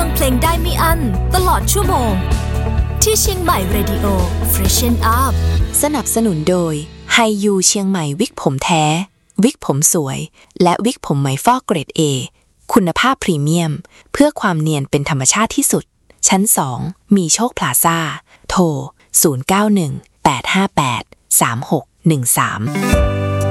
ฟังเพลงได้ไม่อั้นตลอดชั่วโมงที่เชียงใหม่ Radio Freshen Up สนับสนุนโดยไฮยูเชียงใหม่วิกผมแท้วิกผมสวยและวิกผมไหมฟอกเกรด A คุณภาพพรีเมียมเพื่อความเนียนเป็นธรรมชาติที่สุดชั้น2มีโชคพลาซ่าโทร0918583613